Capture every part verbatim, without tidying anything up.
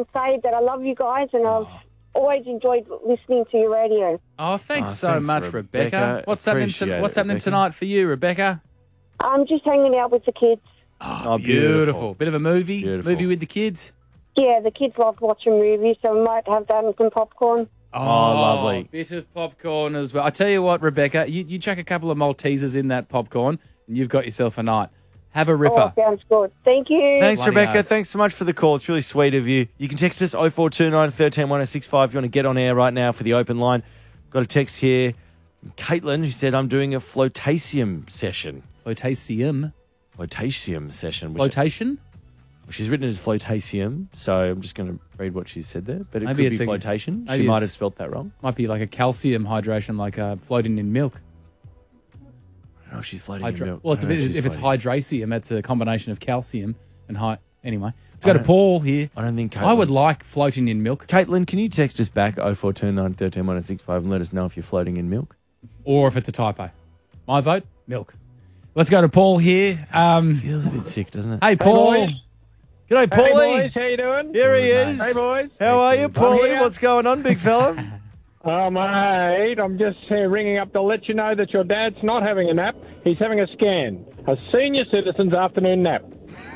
and say that I love you guys and I've always enjoyed listening to your radio. Oh, thanks Oh, so thanks, much, Rebecca. Rebecca. What's happening? Appreciate To, what's it, happening Rebecca. tonight for you, Rebecca? I'm just hanging out with the kids. Oh, Beautiful. Bit of a movie. Beautiful. Movie with the kids. Yeah, the kids love watching movies, so we might have that and some popcorn. Oh, lovely. Bit of popcorn as well. I tell you what, Rebecca, you, you chuck a couple of Maltesers in that popcorn, and you've got yourself a night. Have a ripper. Oh, sounds good. Thank you. Thanks, Bloody Rebecca. oath. Thanks so much for the call. It's really sweet of you. You can text us oh four two nine, one three one oh six five if you want to get on air right now for the open line. Got a text here from Caitlin who said, I'm doing a flotation session. Flotasium. Flotation session. Which Flotation? she's written it as flotation, so I'm just going to read what she said there. But it Maybe could it's be a- flotation. maybe She might it's- have spelt that wrong. Might be like a calcium hydration, like uh, floating in milk. Oh, she's floating Hydra- in milk. well, it's a Oh, bit, she's if it's floating. hydracium, that's a combination of calcium and high. Anyway, let's go I to don't- Paul here. I don't think I would Caitlin's- like floating in milk, Caitlin, can you text us back oh four two nine, one three one oh six five and let us know if you're floating in milk? or if it's a typo. My vote, milk. Let's go to Paul here. Um, Feels a bit sick, doesn't it? hey, Paul. boys. G'day, Hey, Paulie. boys, how you doing? Here he Good, is. mate. Hey, boys. How are you, I'm Paulie? here. What's going on, big fella? Oh, mate, I'm just uh, ringing up to let you know that your dad's not having a nap. He's having a scan, a senior citizen's afternoon nap.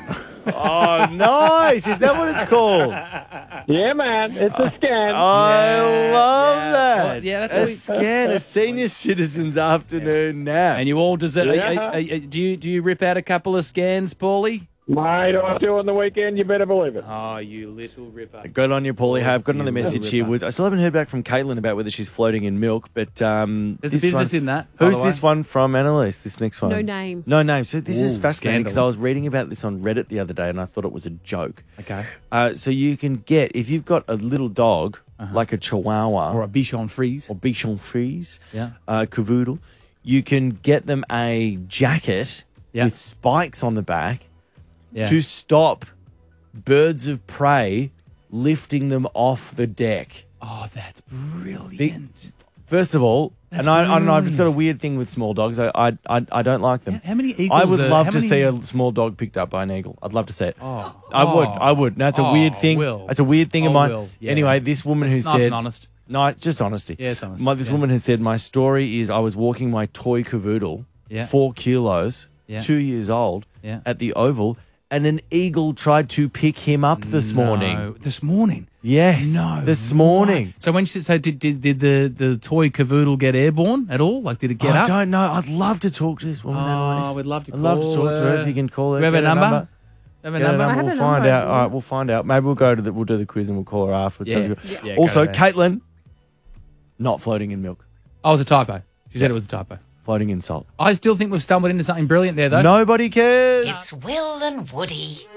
Oh, nice. Is that what it's called? Yeah, man, it's a scan. I love yeah. that. Well, yeah, that's a what we- scan, a senior citizen's afternoon nap. And you all deserve. Yeah. are- are- are- do you do you rip out a couple of scans, Paulie? Mate, I do on the weekend, you better believe it. Oh, you little ripper. Good on you, Paulie. Hey, I've got another You message little here. ripper. With, I still haven't heard back from Caitlin about whether she's floating in milk, but um, There's a this business one- in that. by Who's the this way. one from, Annalise? This next one? No name. No name. So this is Ooh, fascinating because scandal. I was reading about this on Reddit the other day and I thought it was a joke. Okay. Uh, so you can get, if you've got a little dog, like a Chihuahua Or a bichon frise. or Bichon Frise, Yeah. uh, Cavoodle, you can get them a jacket Yeah. with spikes on the back Yeah. to stop birds of prey lifting them off the deck. Oh, that's brilliant. First of all, That's and I, I don't know, I've just got a brilliant. weird thing with small dogs. I I, I, I don't like them. How many eagles? I would are- love how to many- see a small dog picked up by an eagle. I'd love to see it. Oh. I would. Oh. I would. That's a Oh, weird thing. Will. That's a weird thing Oh, of mine. Will. Yeah. Anyway, this woman It's who nice said, and honest. no, just honesty. Yeah, it's honest. My, this Yeah. woman has said, my story is I was walking my toy cavoodle, Yeah. four kilos, Yeah. two years old, Yeah. at the Oval, and an eagle tried to pick him up this No. morning. This morning. Yes, No. this morning. So when she so did did, did the, the toy cavoodle get airborne at all? Like did it get I up? don't know. I'd love to talk to this woman. Oh, Annalise. we'd love to I'd love to call talk to her her. if you can call her. Do we have Get a her number? Have a Get her number? I have We'll a find number. out. All right, we'll find out. Maybe we'll go to the we'll do the quiz and we'll call her afterwards. Yeah. Sounds good. Yeah, go Also, to that. Caitlin, not floating in milk, Oh, it was a typo. She said it was a typo. floating in salt. I still think we've stumbled into something brilliant there, though. Nobody cares. It's Will and Woody.